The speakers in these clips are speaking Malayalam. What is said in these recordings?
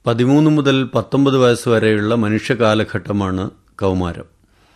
13 മുതൽ 19 വയസ്സ് വരെയുള്ള മനുഷ്യകാലഘട്ടമാണ് കൗമാരം.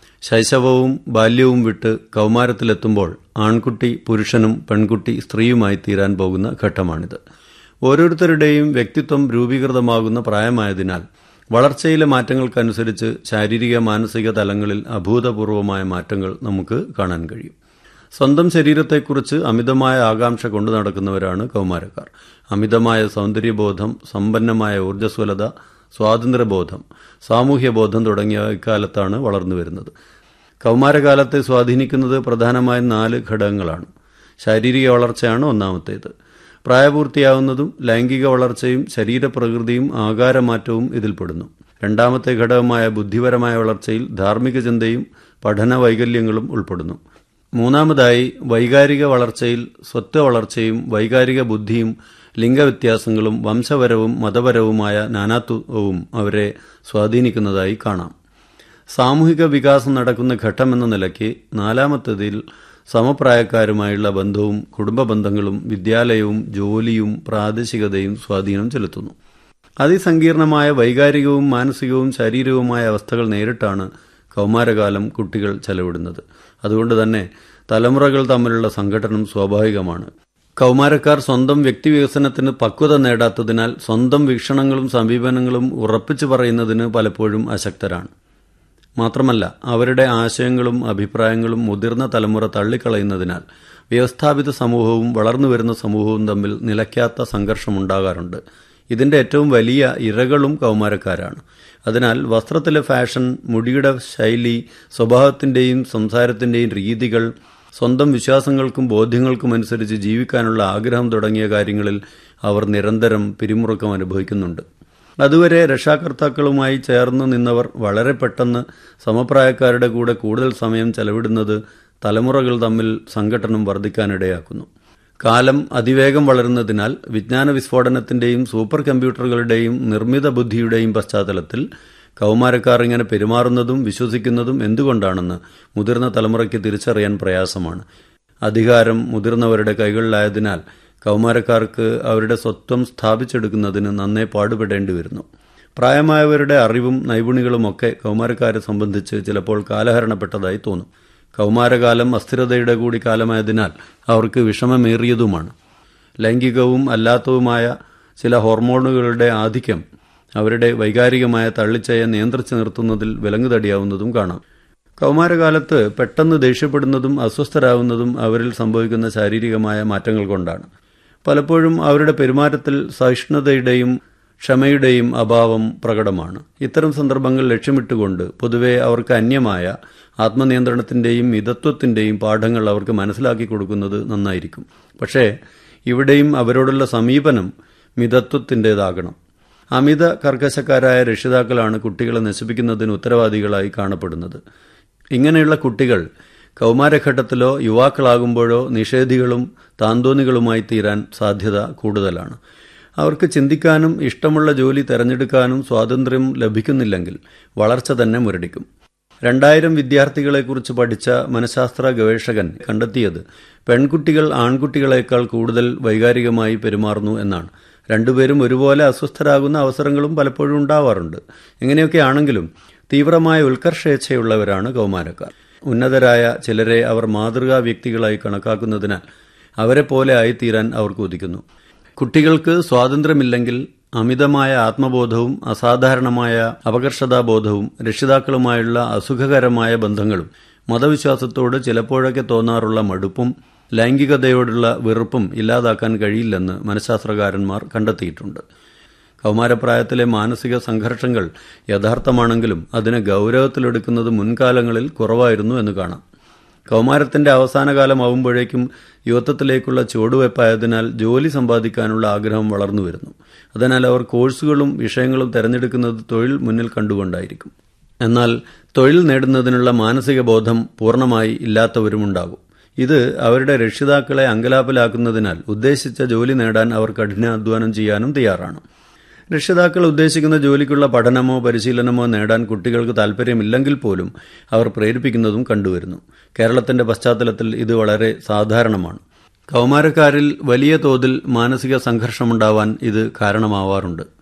ശൈശവവും ബാല്യവും വിട്ട് കൗമാരത്തിലെത്തുമ്പോൾ ആൺകുട്ടി പുരുഷനും പെൺകുട്ടി സ്ത്രീയുമായി തീരാൻ പോകുന്ന ഘട്ടമാണിത്. ഓരോരുത്തരുടെയും വ്യക്തിത്വം രൂപീകൃതമാകുന്ന പ്രായമായതിനാൽ വളർച്ചയിലെ മാറ്റങ്ങൾക്കനുസരിച്ച് ശാരീരിക മാനസിക തലങ്ങളിൽ അഭൂതപൂർവമായ മാറ്റങ്ങൾ നമുക്ക് കാണാൻ കഴിയും. സ്വന്തം ശരീരത്തെക്കുറിച്ച് അമിതമായ ആകാംക്ഷ കൊണ്ടു നടക്കുന്നവരാണ് കൗമാരക്കാർ. അമിതമായ സൗന്ദര്യബോധം, സമ്പന്നമായ ഊർജ്ജസ്വലത, സ്വാതന്ത്ര്യബോധം, സാമൂഹ്യബോധം തുടങ്ങിയ ഇക്കാലത്താണ് വളർന്നു വരുന്നത്. കൗമാരകാലത്തെ സ്വാധീനിക്കുന്നത് പ്രധാനമായും 4 ഘടകങ്ങളാണ്. ശാരീരിക വളർച്ചയാണ് ഒന്നാമത്തേത്. പ്രായപൂർത്തിയാവുന്നതും ലൈംഗിക വളർച്ചയും ശരീരപ്രകൃതിയും ആകാരമാറ്റവും ഇതിൽപ്പെടുന്നു. രണ്ടാമത്തെ ഘടകമായ ബുദ്ധിപരമായ വളർച്ചയിൽ ധാർമ്മിക ചിന്തയും പഠന വൈകല്യങ്ങളും ഉൾപ്പെടുന്നു. മൂന്നാമതായി വൈകാരിക വളർച്ചയിൽ സ്വത്വ വളർച്ചയും വൈകാരിക ബുദ്ധിയും ലിംഗവ്യത്യാസങ്ങളും വംശപരവും മതപരവുമായ നാനാത്വവും അവരെ സ്വാധീനിക്കുന്നതായി കാണാം. സാമൂഹിക വികാസം നടക്കുന്ന ഘട്ടമെന്ന നിലയ്ക്ക് നാലാമത്തേതിൽ സമപ്രായക്കാരുമായുള്ള ബന്ധവും കുടുംബ ബന്ധങ്ങളും വിദ്യാലയവും ജോലിയും പ്രാദേശികതയും സ്വാധീനം ചെലുത്തുന്നു. അതിസങ്കീർണമായ വൈകാരികവും മാനസികവും ശാരീരികവുമായ അവസ്ഥകൾ നേരിട്ടാണ് കൗമാരകാലം കുട്ടികൾ ചെലവിടുന്നത്. അതുകൊണ്ട് തന്നെ തലമുറകൾ തമ്മിലുള്ള സംഘട്ടനം സ്വാഭാവികമാണ്. കൗമാരക്കാർ സ്വന്തം വ്യക്തിവികസനത്തിന് പക്വത നേടാത്തതിനാൽ സ്വന്തം വീക്ഷണങ്ങളും സമീപനങ്ങളും ഉറപ്പിച്ചു പറയുന്നതിന് പലപ്പോഴും അശക്തരാണ്. മാത്രമല്ല, അവരുടെ ആശയങ്ങളും അഭിപ്രായങ്ങളും മുതിർന്ന തലമുറ തള്ളിക്കളയുന്നതിനാൽ വ്യവസ്ഥാപിത സമൂഹവും വളർന്നുവരുന്ന സമൂഹവും തമ്മിൽ നിലയ്ക്കാത്ത സംഘർഷമുണ്ടാകാറുണ്ട്. ഇതിന്റെ ഏറ്റവും വലിയ ഇരകളും കൗമാരക്കാരാണ്. അതിനാൽ വസ്ത്രത്തിലെ ഫാഷൻ, മുടിയുടെ ശൈലി, സ്വഭാവത്തിന്റെയും സംസാരത്തിന്റെയും രീതികൾ, സ്വന്തം വിശ്വാസങ്ങൾക്കും ബോധ്യങ്ങൾക്കും അനുസരിച്ച് ജീവിക്കാനുള്ള ആഗ്രഹം തുടങ്ങിയ കാര്യങ്ങളിൽ അവർ നിരന്തരം പിരിമുറുക്കം അനുഭവിക്കുന്നുണ്ട്. അതുവരെ രക്ഷാകർത്താക്കളുമായി ചേർന്ന് നിന്നവർ വളരെ പെട്ടെന്ന് സമപ്രായക്കാരുടെ കൂടെ കൂടുതൽ സമയം ചെലവിടുന്നത് തലമുറകൾ തമ്മിൽ സംഘട്ടനം വർദ്ധിക്കാനിടയാക്കുന്നു. കാലം അതിവേഗം വളരുന്നതിനാൽ വിജ്ഞാന വിസ്ഫോടനത്തിന്റെയും സൂപ്പർ കമ്പ്യൂട്ടറുകളുടെയും നിർമ്മിത ബുദ്ധിയുടെയും പശ്ചാത്തലത്തിൽ കൗമാരക്കാർ ഇങ്ങനെ പെരുമാറുന്നതും വിശ്വസിക്കുന്നതും എന്തുകൊണ്ടാണെന്ന് മുതിർന്ന തലമുറയ്ക്ക് തിരിച്ചറിയാൻ പ്രയാസമാണ്. അധികാരം മുതിർന്നവരുടെ കൈകളിലായതിനാൽ കൗമാരക്കാർക്ക് അവരുടെ സ്വത്വം സ്ഥാപിച്ചെടുക്കുന്നതിന് നന്നേ പാടുപെടേണ്ടി വരുന്നു. പ്രായമായവരുടെ അറിവും നൈപുണികളുമൊക്കെ കൗമാരക്കാരെ സംബന്ധിച്ച് ചിലപ്പോൾ കാലഹരണപ്പെട്ടതായി തോന്നും. കൗമാരകാലം അസ്ഥിരതയുടെ കൂടി കാലമായതിനാൽ അവർക്ക് വിഷമമേറിയതുമാണ്. ലൈംഗികവും അല്ലാത്തതുമായ ചില ഹോർമോണുകളുടെ ആധിക്യം അവരുടെ വൈകാരികമായ തള്ളിച്ചയെ നിയന്ത്രിച്ചു നിർത്തുന്നതിൽ വിലങ്ങുതടിയാവുന്നതും കാണാം. കൗമാരകാലത്ത് പെട്ടെന്ന് ദേഷ്യപ്പെടുന്നതും അസ്വസ്ഥരാകുന്നതും അവരിൽ സംഭവിക്കുന്ന ശാരീരികമായ മാറ്റങ്ങൾ കൊണ്ടാണ്. പലപ്പോഴും അവരുടെ പെരുമാറ്റത്തിൽ സഹിഷ്ണുതയുടെയും ക്ഷമയുടെയും അഭാവം പ്രകടമാണ്. ഇത്തരം സന്ദർഭങ്ങൾ ലക്ഷ്യമിട്ടുകൊണ്ട് പൊതുവെ അവർക്ക് അന്യമായ ആത്മനിയന്ത്രണത്തിന്റെയും മിതത്വത്തിന്റെയും പാഠങ്ങൾ അവർക്ക് മനസ്സിലാക്കി കൊടുക്കുന്നത് നന്നായിരിക്കും. പക്ഷേ ഇവിടെയും അവരോടുള്ള സമീപനം മിതത്വത്തിൻ്റെതാകണം. അമിത കർക്കശക്കാരായ രക്ഷിതാക്കളാണ് കുട്ടികളെ നശിപ്പിക്കുന്നതിന് ഉത്തരവാദികളായി കാണപ്പെടുന്നത്. ഇങ്ങനെയുള്ള കുട്ടികൾ കൗമാരഘട്ടത്തിലോ യുവാക്കളാകുമ്പോഴോ നിഷേധികളും താന്തോന്നികളുമായി തീരാൻ സാധ്യത കൂടുതലാണ്. അവർക്ക് ചിന്തിക്കാനും ഇഷ്ടമുള്ള ജോലി തെരഞ്ഞെടുക്കാനും സ്വാതന്ത്ര്യം ലഭിക്കുന്നില്ലെങ്കിൽ വളർച്ച തന്നെ മുരടിക്കും. 2000 വിദ്യാർത്ഥികളെക്കുറിച്ച് പഠിച്ച മനഃശാസ്ത്ര ഗവേഷകൻ കണ്ടെത്തിയത് പെൺകുട്ടികൾ ആൺകുട്ടികളെക്കാൾ കൂടുതൽ വൈകാരികമായി പെരുമാറുന്നു എന്നാണ്. രണ്ടുപേരും ഒരുപോലെ അസ്വസ്ഥരാകുന്ന അവസരങ്ങളും പലപ്പോഴും ഉണ്ടാവാറുണ്ട്. എങ്ങനെയൊക്കെയാണെങ്കിലും തീവ്രമായ ഉത്കർഷേച്ഛയുള്ളവരാണ് കൗമാരക്കാർ. ഉന്നതരായ ചിലരെ അവർ മാതൃകാ വ്യക്തികളായി കണക്കാക്കുന്നതിനാൽ അവരെ പോലെ ആയിത്തീരാൻ അവർ കൊതിക്കുന്നു. കുട്ടികൾക്ക് സ്വാതന്ത്ര്യമില്ലെങ്കിൽ അമിതമായ ആത്മബോധവും അസാധാരണമായ അപകർഷതാബോധവും രക്ഷിതാക്കളുമായുള്ള അസുഖകരമായ ബന്ധങ്ങളും മതവിശ്വാസത്തോട് ചിലപ്പോഴൊക്കെ തോന്നാറുള്ള മടുപ്പും ലൈംഗികതയോടുള്ള വെറുപ്പും ഇല്ലാതാക്കാൻ കഴിയില്ലെന്ന് മനഃശാസ്ത്രകാരന്മാർ കണ്ടെത്തിയിട്ടുണ്ട്. കൗമാരപ്രായത്തിലെ മാനസിക സംഘർഷങ്ങൾ യഥാർത്ഥമാണെങ്കിലും അതിനെ ഗൗരവത്തിലെടുക്കുന്നത് മുൻകാലങ്ങളിൽ കുറവായിരുന്നു എന്ന് കാണാം. കൗമാരത്തിന്റെ അവസാനകാലമാവുമ്പോഴേക്കും യുവത്വത്തിലേക്കുള്ള ചുവടുവയ്പായതിനാൽ ജോലി സമ്പാദിക്കാനുള്ള ആഗ്രഹം വളർന്നു വരുന്നു. അതിനാൽ അവർ കോഴ്സുകളും വിഷയങ്ങളും തിരഞ്ഞെടുക്കുന്നത് തൊഴിൽ മുന്നിൽ കണ്ടുകൊണ്ടായിരിക്കും. എന്നാൽ തൊഴിൽ നേടുന്നതിനുള്ള മാനസിക ബോധം പൂർണ്ണമായി ഇല്ലാത്തവരുമുണ്ടാകും. ഇത് അവരുടെ രക്ഷിതാക്കളെ അങ്കലാപ്പിലാക്കുന്നതിനാൽ ഉദ്ദേശിച്ച ജോലി നേടാൻ അവർ കഠിനാധ്വാനം ചെയ്യാനും തയ്യാറാണ്. രക്ഷിതാക്കൾ ഉദ്ദേശിക്കുന്ന ജോലിക്കുള്ള പഠനമോ പരിശീലനമോ നേടാൻ കുട്ടികൾക്ക് താൽപ്പര്യമില്ലെങ്കിൽ പോലും അവർ പ്രേരിപ്പിക്കുന്നതും കണ്ടുവരുന്നു. കേരളത്തിന്റെ പശ്ചാത്തലത്തിൽ ഇത് വളരെ സാധാരണമാണ്. കൗമാരക്കാരിൽ വലിയ തോതിൽ മാനസിക സംഘർഷമുണ്ടാവാൻ ഇത് കാരണമാവാറുണ്ട്.